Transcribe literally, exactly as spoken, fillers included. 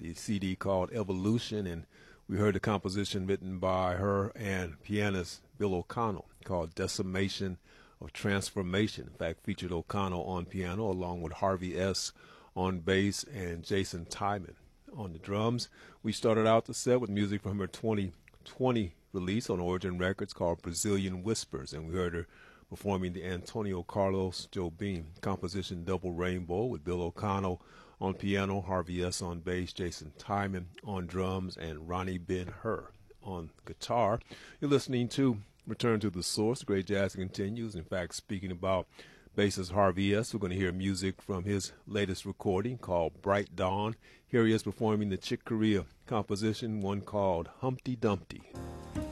the C D called Evolution, and we heard a composition written by her and pianist Bill O'Connell called Decimation of Transformation. In fact, featured O'Connell on piano along with Harvey S. on bass and Jason Tyman on the drums. We started out the set with music from her twenty twenty release on Origin Records called Brazilian Whispers, and we heard her performing the Antonio Carlos Jobim composition Double Rainbow with Bill O'Connell on piano, Harvey S. on bass, Jason Tyman on drums, and Ronnie Ben-Hur on guitar. You're listening to Return to the Source. Great Jazz continues. In fact, speaking about bassist Harvey S., we're going to hear music from his latest recording called Bright Dawn. Here he is performing the Chick Corea composition, one called Humpty Dumpty.